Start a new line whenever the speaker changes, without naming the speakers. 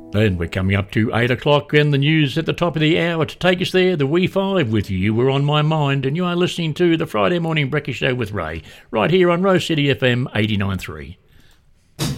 And we're coming up to 8 o'clock and the news at the top of the hour. To take us there, the Wee Five with You Were On My Mind, and you are listening to the Friday Morning Breakfast Show with Ray, right here on Rose City FM 89.3.